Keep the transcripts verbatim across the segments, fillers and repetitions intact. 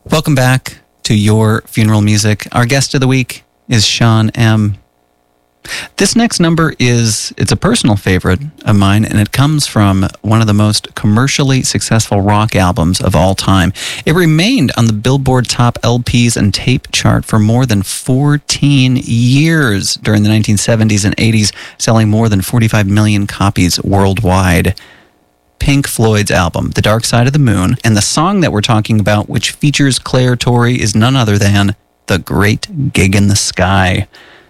Welcome back to Your Funeral Music. Our guest of the week is Sean M. This next number is, it's a personal favorite of mine, and it comes from one of the most commercially successful rock albums of all time. It remained on the Billboard Top L Ps and Tape chart for more than fourteen years during the nineteen seventies and eighties, selling more than forty-five million copies worldwide. Pink Floyd's album, The Dark Side of the Moon, and the song that we're talking about, which features Clare Torry, is none other than The Great Gig in the Sky.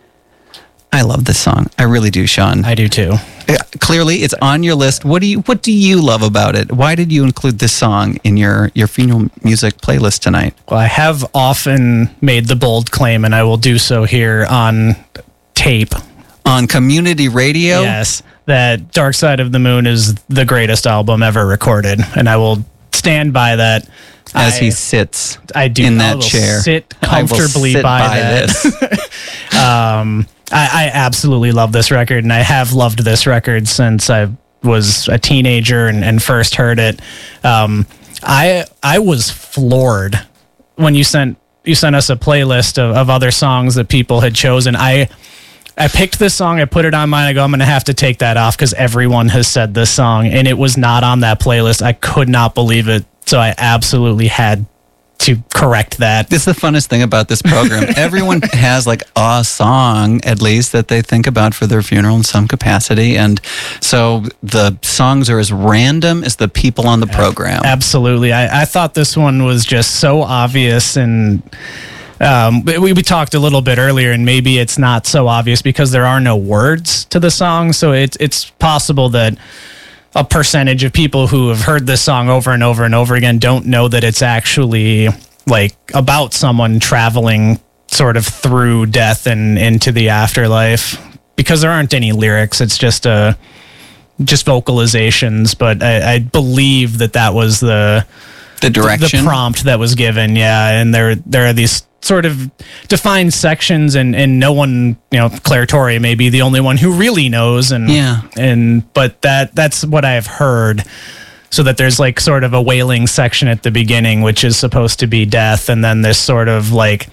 I love this song. I really do, Sean. I do too. Yeah, clearly, it's on your list. What do you What do you love about it? Why did you include this song in your, your funeral music playlist tonight? Well, I have often made the bold claim, and I will do so here on tape. On community radio? Yes, that Dark Side of the Moon is the greatest album ever recorded, and I will stand by that. As I, he sits I do, in I that will chair. sit comfortably I will sit by, by that. this. um, I, I absolutely love this record, and I have loved this record since I was a teenager and, and first heard it. Um, I I was floored when you sent you sent us a playlist of, of other songs that people had chosen. I I picked this song, I put it on mine, I go, I'm going to have to take that off because everyone has said this song, and it was not on that playlist. I could not believe it, so I absolutely had to correct that. This is the funnest thing about this program. Everyone has like a song, at least, that they think about for their funeral in some capacity, and so the songs are as random as the people on the program. Absolutely. I, I thought this one was just so obvious, and Um, we, we talked a little bit earlier, and maybe it's not so obvious because there are no words to the song. So it's it's possible that a percentage of people who have heard this song over and over and over again don't know that it's actually like about someone traveling sort of through death and into the afterlife, because there aren't any lyrics. It's just a just vocalizations. But I, I believe that that was the the direction, the prompt that was given. Yeah, and there there are these sort of defined sections, and, and no one, you know, Clare Torry may be the only one who really knows, and yeah, and but that that's what I've heard. So that there's like sort of a wailing section at the beginning, which is supposed to be death, and then this sort of like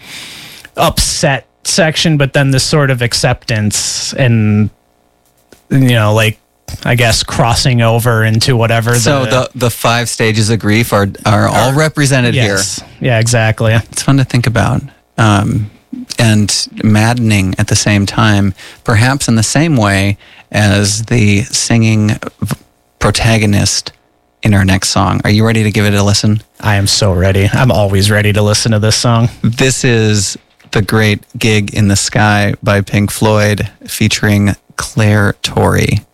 upset section, but then this sort of acceptance and, you know, like, I guess crossing over into whatever. So the the, the five stages of grief are are all represented yes. here. Yeah, exactly. It's fun to think about, um, and maddening at the same time, perhaps in the same way as the singing protagonist in our next song. Are you ready to give it a listen? I am so ready. I'm always ready to listen to this song. This is The Great Gig in the Sky by Pink Floyd, featuring Clare Torry.